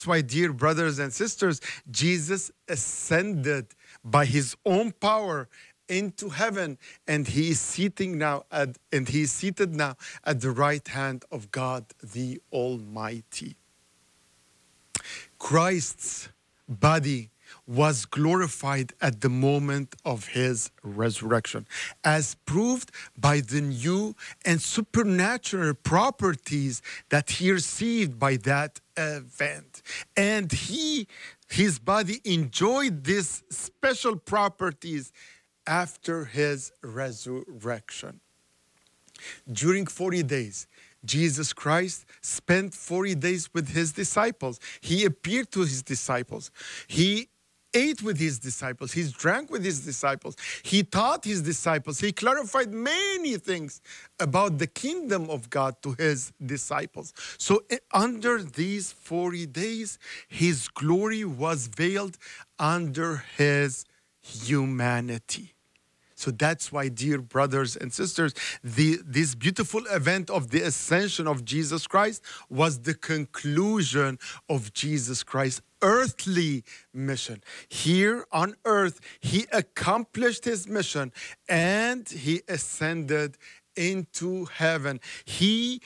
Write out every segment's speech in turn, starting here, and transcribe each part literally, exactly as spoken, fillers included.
why, dear brothers and sisters, Jesus ascended by his own power into heaven, and he is seating now at, and he is seated now at the right hand of God the Almighty. Christ's body was glorified at the moment of his resurrection, as proved by the new and supernatural properties that he received by that event. And he, his body enjoyed these special properties after his resurrection. During forty days, Jesus Christ spent forty days with his disciples. He appeared to his disciples. He ate with his disciples. He drank with his disciples. He taught his disciples. He clarified many things about the kingdom of God to his disciples. So under these forty days, his glory was veiled under his humanity. So that's why, dear brothers and sisters, the, this beautiful event of the ascension of Jesus Christ was the conclusion of Jesus Christ's earthly mission. Here on earth, he accomplished his mission and he ascended into heaven. He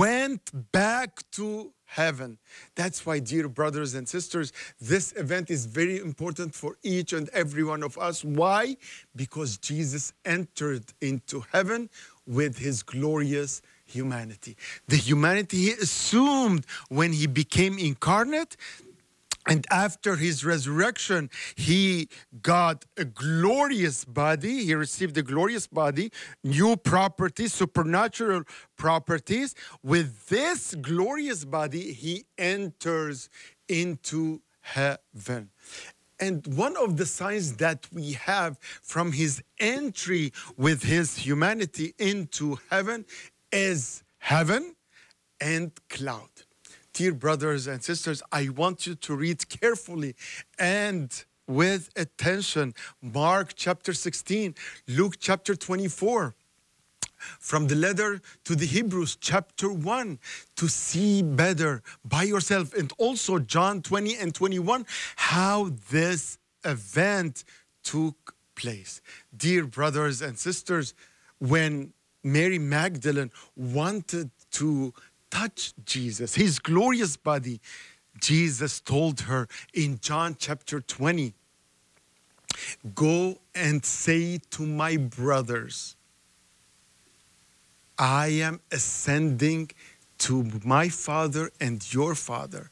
went back to heaven. That's why, dear brothers and sisters, this event is very important for each and every one of us. Why? Because Jesus entered into heaven with his glorious humanity. The humanity he assumed when he became incarnate. And after his resurrection, he got a glorious body. He received a glorious body, new properties, supernatural properties. With this glorious body, he enters into heaven. And one of the signs that we have from his entry with his humanity into heaven is heaven and cloud. Dear brothers and sisters, I want you to read carefully and with attention Mark chapter sixteen, Luke chapter twenty-four, from the letter to the Hebrews chapter one, to see better by yourself, and also John twenty and twenty-one, how this event took place. Dear brothers and sisters, when Mary Magdalene wanted to touch Jesus, his glorious body, Jesus told her in John chapter twenty, go and say to my brothers, I am ascending to my Father and your Father.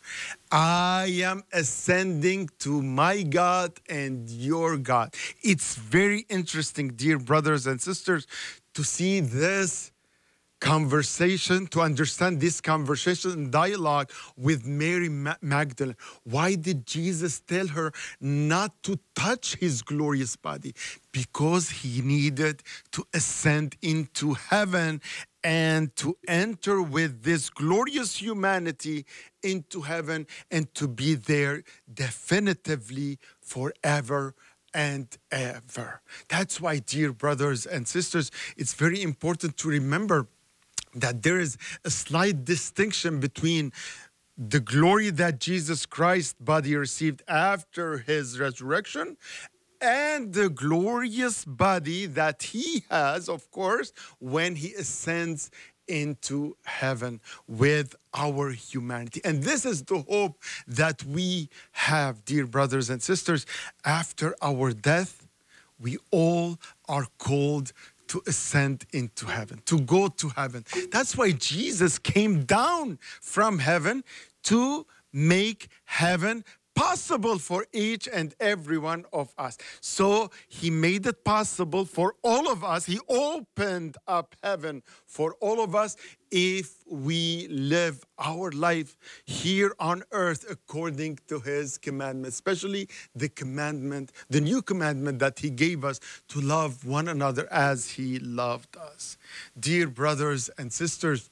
I am ascending to my God and your God. It's very interesting, dear brothers and sisters, to see this conversation, to understand this conversation and dialogue with Mary Magdalene. Why did Jesus tell her not to touch his glorious body? Because he needed to ascend into heaven and to enter with this glorious humanity into heaven and to be there definitively forever and ever. That's why, dear brothers and sisters, it's very important to remember that there is a slight distinction between the glory that Jesus Christ's body received after his resurrection and the glorious body that he has, of course, when he ascends into heaven with our humanity. And this is the hope that we have, dear brothers and sisters. After our death, we all are called to ascend into heaven, to go to heaven. That's why Jesus came down from heaven to make heaven possible for each and every one of us. So he made it possible for all of us. He opened up heaven for all of us if we live our life here on earth according to his commandment, especially the commandment, the new commandment that he gave us to love one another as he loved us. Dear brothers and sisters,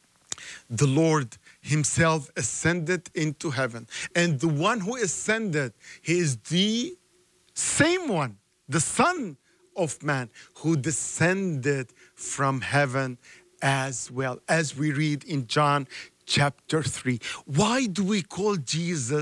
the Lord himself ascended into heaven. And the one who ascended, he is the same one, the Son of Man, who descended from heaven as well, as we read in John chapter three. Why do we call Jesus